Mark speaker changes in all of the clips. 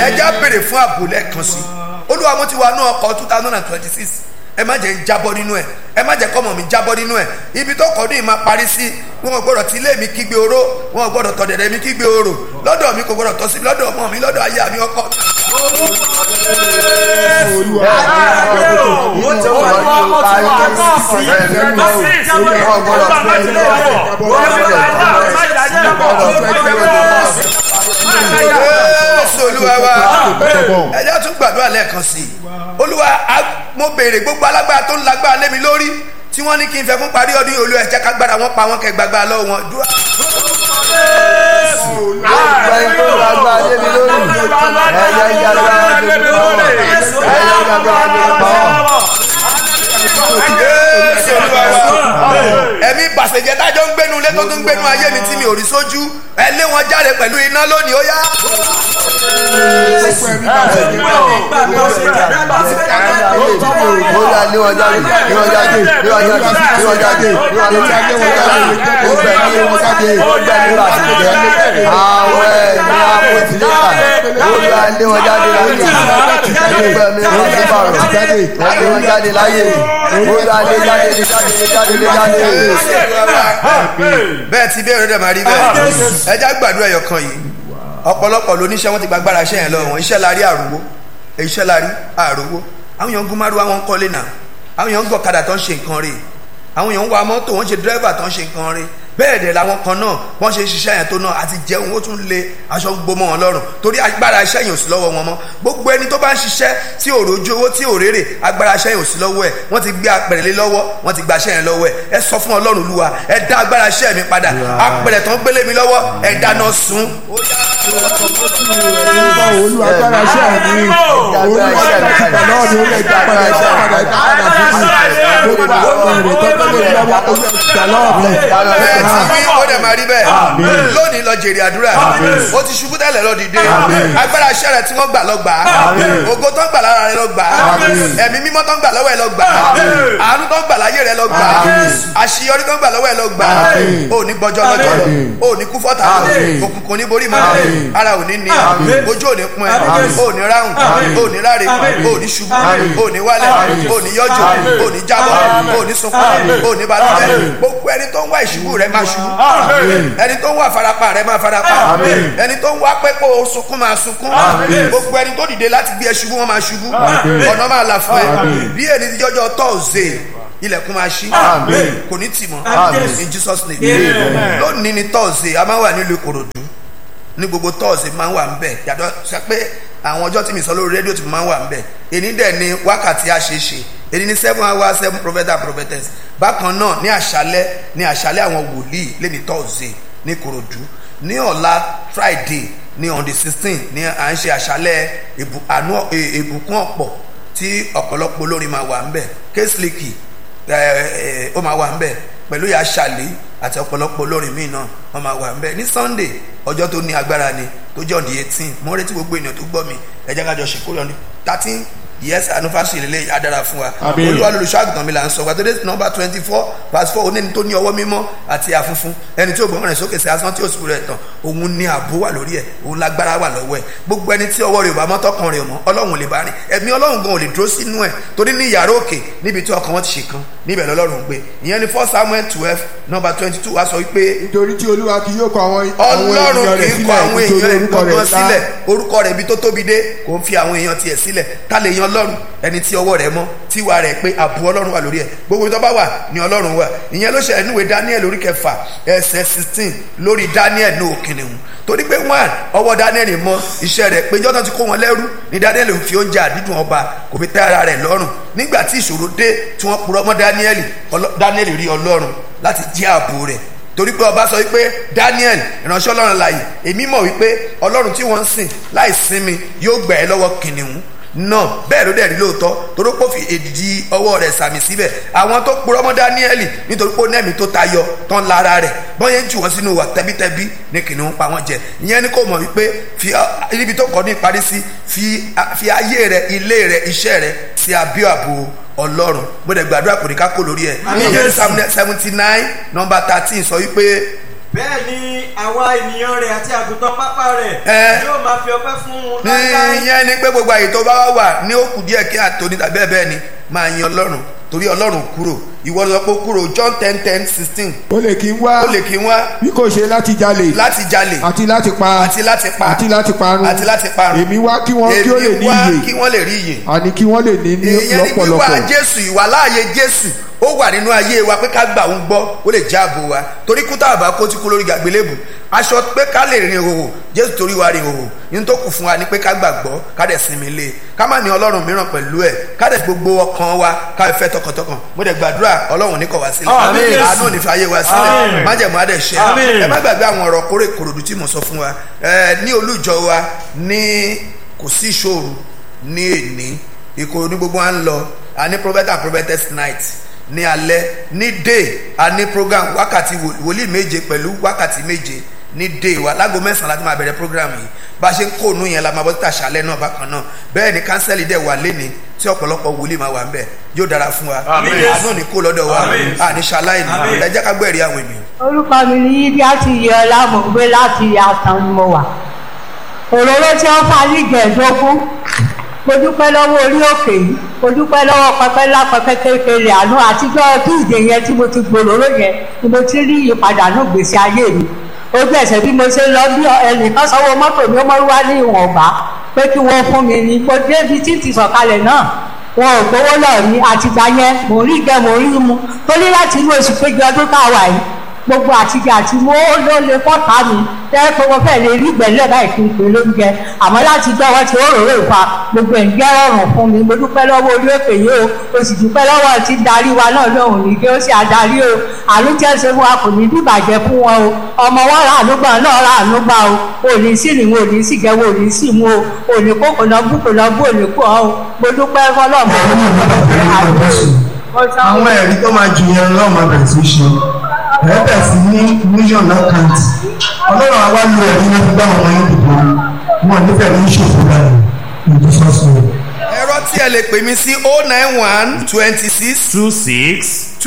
Speaker 1: ẹjẹ́ béèrè fún ààbò lẹ́ẹ̀kan sí. Olúwa mo ti wà ní ọkọ̀ 2026 ẹ má jẹ́ jábọ́ nínú ẹ̀, ẹ má jẹ́ kọ́mọ mi jábọ́ nínú ẹ̀. Ibi tó kọ́ ní ìmọ̀ parí sí, wọn ò gbọ́dọ̀ tí ilé mi kígbe oró, wọn ò gbọ́dọ̀ tọ̀dẹ̀dẹ̀ mi kígbe oró, lọ́dọ̀ mi kò gbọ́dọ̀ tọ́ sí, lọ́dọ̀ ọmọ mi, lọ́dọ̀ aya mi, ọkọ. Olúwa wa ẹjẹ́ tún gbàdúrà lẹ́ẹ̀kan sí i. Olúwa mo béèrè gbogbo alágbára tó ń lágbára lé mi lórí tí wọ́n ní kí n fẹ́ fún parí ọdún yìí. Olúwa ẹ jẹ́ ká gbára wọn pa wọn kẹ́ gbàgbà lọ́wọ́ wọn. Ẹ̀mí bàṣẹ̀jẹ̀ tájọ́ ń gbénu ilé tó tún ń gbénu ayé mi tí mi ò rí sójú, ẹ lé wọn jáde pẹ̀lú iná lónìí ó yá. Bẹ́ẹ̀ ti bẹ́ẹ̀ rẹ̀ máa rí bẹ́ẹ̀. Ẹ já gbàdúrà ẹyọ kan yìí. Ọ̀pọ̀lọpọ̀ lóníṣẹ́ wọn ti gbàgbára iṣẹ́ yẹn lọ́wọ́ wọn. Iṣẹ́ la rí àròwó, iṣẹ́ la rí àròwó. Àwọn èèyàn ń gún márùwá wọn kọ́lé náà, àwọn èèyàn ń gọ̀ kadà tó ń ṣe nǹkan rè, àwọn èèyàn ń wa mọ́tò wọ́n ṣe dírẹ́fà tó ń ṣe nǹkan rè. Bẹ́ẹ̀ dẹ̀ làwọn kan náà wọ́n ṣe ṣiṣẹ́ yẹn tó náà àti jẹun ó tún lé aṣọ gbogbo mọ́ wọn lọ́rùn torí agbára iṣẹ́ yẹn ò sí lọ́wọ́ wọn mọ́. Gbogbo ẹni tó bá ń ṣiṣẹ́ tí ò rójú owó tí ò rérè, agbára iṣẹ́ yẹn ò sí lọ́wọ́ ẹ̀. Wọ́n ti gbé apẹ̀rẹ̀ lé lọ́wọ́, wọ́n ti gba iṣẹ́ yẹn lọ́wọ́ ẹ̀. Ẹ sọ fún Ọlọ́run Olúwa, ẹ dá agbára iṣẹ́ mi padà. Apẹ̀rẹ̀ tó ń gbélé mi lọ́wọ́, ẹ dáná sun.
Speaker 2: Agbára iṣẹ́ mi, Olúwa ìgbà náà ni ó lè dá agbára iṣẹ́ padà
Speaker 1: máa rí bẹ́ẹ̀ lónìí lọ jèrè àdúrà. Ó ti ṣubú tẹ́lẹ̀ lọ dìde. Agbára iṣẹ́ rẹ tí wọ́n gbà lọ gbà á. Ògo tó ń gbà lára rẹ lọ gbà á. Ẹ̀mí mímọ́ tó ń gbà lọ́wọ́ ẹ lọ gbà á. Àánú tó ń gbà láyé rẹ lọ gbà á. Àṣeyọrí tó ń gbà lọ́wọ́ ẹ lọ gbà á. O ní gbọ́jọ́ lọ́jọ́, o ní kú fọ́tà, òkùnkùn ní borí mọ́, ara ò ní ní, ojú ò ní pọ́n ẹ, o ní ráhùn, o ní ráre, o ní ṣubú, o ní wálẹ̀, o ní yọjú, o ní jábọ́, o ní sunkún, o ní balùwẹ̀. Gbogbo ẹni tó ń wá ìṣubú rẹ máa ṣubú, ẹni tó ń wá farapa rẹ máa farapa, ẹni tó ń wá pé kó o sunkún máa sunkún. Gbogbo ẹni tó dìde láti gbé ẹ ṣubú wọn máa ṣubú, ọ̀nà máa là fún ẹ. Bí ẹni tí jọjọ Thursday ilẹ̀kùn máa ṣí, kò ní tì mọ́ in Jesus name. Lónìí ni Thursday a máa wà nílùú Ìkòròdú, ní gbogbo Thursday máa ń wà ń bẹ̀. Yàtọ̀ sọ pé àwọn ọjọ́ tí mi sọ lórí rédíò tí mo máa ń wà ń bẹ̀. Èní dẹ̀ ni wákàtí àṣeṣe, èní ni 7 hours 7 prophet and prophetess. Bákan náà ní àṣálẹ́ àwọn wòlíì lẹ́ni Thursday ní Ìkòròdú. Ní ọ̀la Friday ní on the 16 ní à ń ṣe àṣálẹ́ ìbùkún ọ̀pọ̀ tí ọ̀pọ̀lọpọ̀ olórin máa wà ń bẹ̀. Késlìkì ó máa wà ń bẹ̀ pẹ̀lú ìyá ṣàlẹ́ àti ọ̀pọ̀lọpọ̀ olórin míì náà wọ́n máa wà ń bẹ̀. Ní Sunday ọjọ́ tó ní agbára ni tó jẹ́ on the 18. Mo retí gbogbo ènìyàn tó gbọ́ mi, ẹ jẹ́ ká jọ ṣèkórè on the 13. Yes, anufasi lele adara fún wa. Olúwa olùṣọ́ àgùntàn mi là ń sọ wa. Today number 24 verse 4. Oní ẹni tó ní ọwọ́ mímọ́ àti àfunfun, ẹni tí ó gbọ́n rẹ̀ sókè sí asán tí ó sùn rẹ̀ tán, òun ní ààbò wà lórí ẹ̀, òun lágbára wà lọ́wọ́ ẹ̀. Gbogbo ẹni tí ọwọ́ rẹ̀ ò bá mọ́ tọkàn rẹ̀ mọ́, Ọlọ́run lè bá rìn. Ẹ̀mí Ọlọ́run gan ò lè dúró sínú ẹ̀ torí ní yàrá òkè níbi tí ọkàn wọn ti ṣe kan níbẹ̀ lọ́lọ́run gbé. Ìyẹn ni 1 Samuel 12 number 22 wá sọ wípé
Speaker 2: nítorí tí Olúwa kì yóò kọ àwọn
Speaker 1: Ọlọ́run kì í kọ àwọn èèyàn rẹ̀ gbọ́ngàn sílẹ̀. Orúkọ rẹ̀ ibi tó tóbi dé kò ń fi àwọn èèyàn tiẹ̀ sílẹ̀. Ta lè yan Ọlọ́run? Ẹni tí ọwọ́ rẹ̀ mọ́, tí wà rẹ̀ pé ààbò Ọlọ́run wà lórí ẹ̀. Gbogbo tó bá wà ní Ọlọ́run wà. Ìyẹn ló ṣẹlẹ̀ níwèé Daniel orí 6 ẹsẹ̀ 16 lórí Daniel ní òkìnnìún. Torí pé ọwọ́ Daniel mọ́, iṣẹ́ rẹ̀ pé jọ́tàn ti kó wọn lẹ́rú ni Daniel ń fi oúnjẹ àdídùn ọba kò fi tẹ́ ara rẹ̀ lọ́rùn. Nígbà tí ìṣòro dé tí wọ́n purọ́ mọ́ Daniel rí Ọlọ́run láti jẹ́ ààbò rẹ̀. Torí pé ọba sọ wípé Daniel ìránṣẹ́ Ọlọ́run láàyè, èmi mọ̀ wípé Ọlọ́run tí wọ́n ń sìn láì sinmi yóò gbà ẹ́ lọ́wọ́ kìnìún náà. Bẹ́ẹ̀ ló dẹ̀ rí lóòótọ́ torí pé ó fi èdìdì ọwọ́ rẹ̀ sàmì síbẹ̀. Àwọn tó purọ́ mọ́ Dáníẹ́lì nítorí pé ó nẹ́ẹ̀mí tó tayọ tán lára rẹ̀, bọ́yẹn jù wọ́n sínú wà tẹ́bítẹ́bí ní kìnìún pa wọ́n jẹ. Ìyẹn ni kò mọ̀ wípé níbi tó kọ́ ní ìparí sí fi ayé rẹ̀, ilé rẹ̀, iṣẹ́ rẹ̀ sí abẹ́ ààbò Ọlọ́run. Mo dẹ̀ gbàdúrà kò ní ká kó lórí ẹ̀. Ìyẹn Psalm 79 number 13 sọ wípé
Speaker 3: bẹ́ẹ̀ ni àwọn ènìyàn rẹ̀ àti àgùntàn pápá rẹ̀ yóò máa fi ọpẹ́ fún un láéláé.
Speaker 1: ìyẹn ni pé gbogbo àyè tó bá wà ní òkú díẹ̀ kí àtòní tàbí bẹ́ẹ̀ bẹ́ẹ̀ ni máa yin ọlọ́run torí ọlọ́run kúrò ìwọ lọ pé ó kúrò John 10:16.
Speaker 2: ó lè kí n wá
Speaker 1: ó lè kí n wá
Speaker 2: bí kò ṣe láti jalè àti láti pa
Speaker 1: àti láti
Speaker 2: parun èmi wá kí wọ́n kí ó lè ní iyè
Speaker 1: kí wọ́n lè rí iyè
Speaker 2: àní kí wọ́n lè ní
Speaker 1: ìyẹn ni
Speaker 2: lọ́pọ̀lọpọ̀.
Speaker 1: wíwá Jésù ìwàláàyè Jésù ó wà nínú ayé wa pé ká gbà ń gbọ́ ó lè jáàbò wa torí kú tá a bá kó tí kú lórí àgbélébù aṣọ pé ká lè rìn ìhòhò Jésù torí wa rìn ìhòhò ní tó kù fún wa ni pé ká gbàgbọ́ ká dẹ̀ sinmi lé ká má ní ọlọ́run mìíràn pẹ̀lú ẹ̀ ká dẹ̀ gbogbo ọkàn wa ká fẹ́ tọkàntọkàn mo dẹ̀ gbàdúrà ọlọ́run ní kọ̀ wá sílẹ̀ àánú ní fi ayé wa sílẹ̀ májẹ̀mú adẹ̀ ṣe ẹ má gbàgbé àwọn ọ̀rọ̀ kórè kòròdú tí mo sọ fún wa ní olújọ wa ní kò sí ìṣòro ní èní Ìkòròdú gbogbo wa ń lọ a ní prophet and prophetess night ní alẹ́ ní day a ní program wákàtí wòlíì méje pẹ̀lú wákàtí méje ní day wa láago 9 láti máa bẹ̀rẹ̀ program yìí bá a ṣe ń kóònù yẹn la máa bọ́ síta ṣàlẹ́ náà bákan náà bẹ́ẹ̀ ni kánsẹ́lì dẹ̀ wà léni tí ọ̀pọ̀lọpọ̀ wòlíì máa wà ń bẹ̀ yóò dára fún wa àánú ní kó lọ́dọ̀ wa àní ṣaláìní ẹ jẹ́ ká gbẹ̀rí àwọn ènìyàn.
Speaker 4: orúkọ mi ni yídí àti ìyọlá mò ń gbé láti àtàn ni mo wà òróró tí wọ́n fà ní ìjẹ̀dógún mo dúpẹ́ lọ́wọ́ orí òkè yìí mo dúpẹ́ lọ́wọ́ pẹpẹ lápẹpẹ kékeré àánú àtijọ́ tuesday yẹn tí mo ti gbòòrò yẹn ni mo ti rí ìyípadà náà gbèsè ayé mi ojú ẹsẹ̀ bí mo ṣe lọ bí ẹnìkan sanwó mọ́tò mi ó mọ́ wá ní ìwọ̀nba pé kí wọ́n fún mi ní mo débi títí sọ̀kalẹ̀ náà wọn ò gbowó náà ní àtìgbà yẹn mò ń rí jẹ mò ń rí mu torí láti inú oṣù kejì ọdún tá a wà yìí gbogbo àtijọ́ àti mo ló lè fọ́ta mi tẹ́ pé wọ́n fẹ́ lè rí gbẹ̀lẹ́ báyìí kí n pè lóúnjẹ àmọ́ láti gbọ́ wọ́n ti róró ìfà gbogbo ẹ̀ ń jẹ́ ọ̀rùn fún mi mo dúpẹ́ lọ́wọ́ orí òkè yìí o sì dúpẹ́ lọ́wọ́ ti darí wa náà lóhùn ní kí ó sì adarí o àánú tí ẹ ṣe fún wa kò ní dìbàjẹ́ fún wọn o ọmọ wọn rà ànúgbà náà rà ànúgbà o òní sí ni wọn òní sì jẹ́ wọn òní sì mú o òní kókò lọ bú òní kú ọ o mo dúpẹ́ fọlọ́mọ.
Speaker 5: àwọn ẹ̀rí tó máa ju yẹn lọ́wọ́ máa bẹ̀rẹ̀ sí ṣe ẹ̀ẹ́dẹ̀ sí ní mílíọ̀nù àkáǹtì ọlọ́run àwa lu ẹ̀rí wọn gbá àwọn yẹn dìbò wọn nífẹ̀ẹ́ ní ṣòfò rẹ̀ ìdí sọ́sọ́.
Speaker 1: ẹ̀rọ tí ẹ lè pè mí sí 091 26
Speaker 6: 26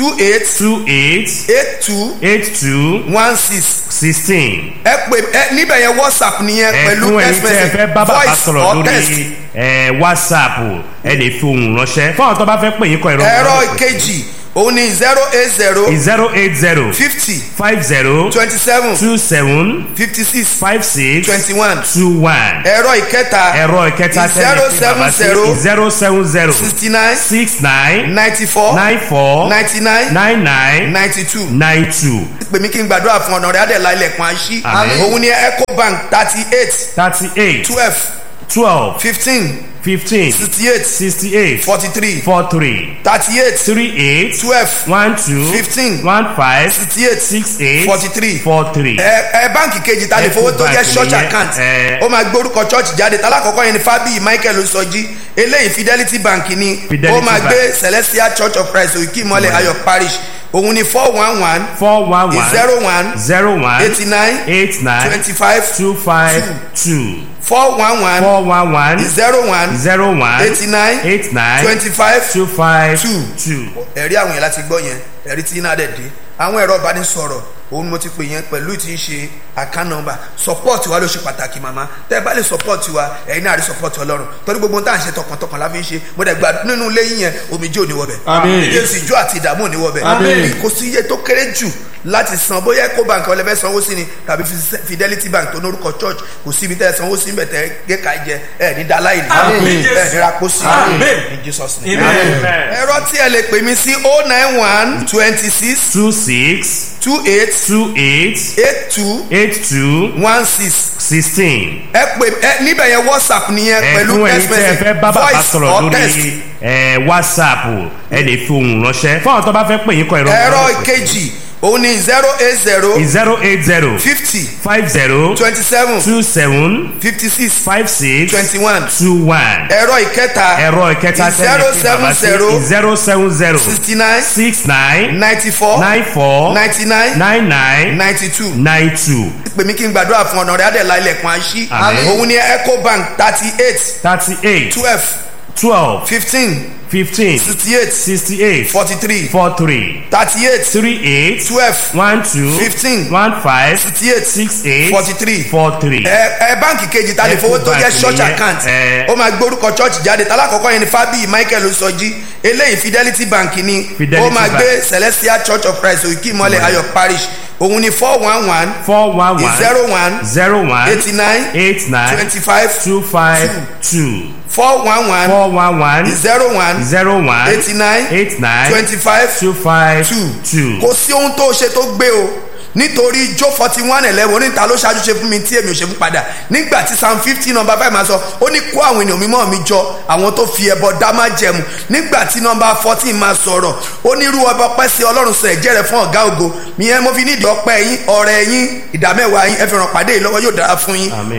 Speaker 1: 28
Speaker 6: 82 16.
Speaker 1: ẹ pè níbẹ̀ yẹn WhatsApp nìyẹn pẹ̀lú text message voice or text.
Speaker 6: WhatsApp ẹ lè fi ohùn ránṣẹ́ fún àwọn tó bá fẹ́ pè yín kọ
Speaker 1: ẹ̀rọ ìkejì òun ni 080 50 27 56 21. ẹ̀rọ ìkẹta
Speaker 6: 070 69 94 99 92.
Speaker 1: pè mí kí n gbàdúrà fún ọ̀nà rẹ̀ adẹ̀lá ilẹ̀kùn àṣí òun ni Ecobank 38 12 15 68 43 38 12 15 68 43. báǹkì kejì ta lè fowó tó jẹ́ church account ó máa gbé orúkọ church jáde tálákọ̀ọ́kọ́ yẹn ni Fábíyì Michael Oṣọ́jí eléyìí Fidelity Bank ni ó máa gbé Celestial Church of Christ Òkè Ìmọ́lẹ̀ Ayọ̀ Parish òun ni 411 01 89 25 2 411 01 89 25 2. ẹ̀rí àwọn yẹn láti gbọ́ yẹn ẹ̀rí tí iná dẹ̀ dé àwọn ẹ̀rọ ìbánisọ̀rọ̀ òun mo ti pè yẹn pẹ̀lú tí ń ṣe account number support wa ló ṣe pàtàkì màmá tẹ́ ẹ bá lè support wa ẹ̀yin náà rí support Ọlọ́run torí gbogbo tá à ń ṣe tọkàntọkàn la fi ń ṣe mo dẹ̀ gba nínú ilé yín yẹn omijé ò ní wọbẹ̀ Jésù ìjọ àti ìdààmú ò ní wọbẹ̀ kò sí iye tó kéré jù láti san bóyá Ecobank ọlẹ́fẹ́ sanwó sí ni tàbí Fidelity Bank tó ní orúkọ church kò síbi tẹ́ ẹ sanwó sí níbẹ̀ tẹ́ gẹ́ka jẹ ẹ ní dáláì ní ẹ ní rakó sí in Jesus name. ẹ̀rọ tí ẹ lè pè mí sí 091 26 28 16. ẹ pè níbẹ̀ yẹn WhatsApp nìyẹn pẹ̀lú text message voice or text.
Speaker 6: WhatsApp ẹ lè fi ohùn ránṣẹ́ fún àwọn tó bá fẹ́ pè yín kọ
Speaker 1: ẹ̀rọ ìkejì òun ni 080 50 27 56 21. ẹ̀rọ ìkẹta
Speaker 6: 070 69 94 99 92.
Speaker 1: pè mí kí n gbàdúrà fún ọ̀nà rẹ̀ adẹ̀lá ilẹ̀kùn àṣí òun ni Ecobank 38 12
Speaker 6: 12
Speaker 1: 15
Speaker 6: 15
Speaker 1: 68
Speaker 6: 68
Speaker 1: 43
Speaker 6: 43
Speaker 1: 38
Speaker 6: 38
Speaker 1: 12
Speaker 6: 12
Speaker 1: 15
Speaker 6: 15
Speaker 1: 68
Speaker 6: 68
Speaker 1: 43
Speaker 6: 43.
Speaker 1: báǹkì kejì ta lè fowó tó jẹ́ church account ó máa gbórúkọ church jáde tálákọ̀ọ́kọ́ yẹn ni Fábíyì Michael Sọjí eléyìí Fidelity Bank ni ó máa gbé Celestial Church of Christ Òkè Ìmọ́lẹ̀ Ayọ̀ Parish òun ni 411 01 89 25 2 411 01 89 25 2. kò sí ohun tó ṣe tó gbé o nítorí jó 41:11 oníta ló ṣáájú ṣe fún mi tí èmi ò ṣe fún padà nígbà tí Psalm 50 number 5 máa sọ ó ní kó àwọn ènìyàn mímọ́ mi jọ àwọn tó fi ẹbọ dá má jẹmu nígbà tí number 14 máa sọ̀rọ̀ ó ní irú ọba ọpẹ́ sí Ọlọ́run sọ ẹ̀jẹ̀ rẹ̀ fún ọ̀gá ògo ìyẹn mo fi nídìí ọpẹ́ yín ọrẹ yín ìdámẹ́wàá yín ẹ fi ràn pàdé yìí lọ́wọ́ yóò dára fún yín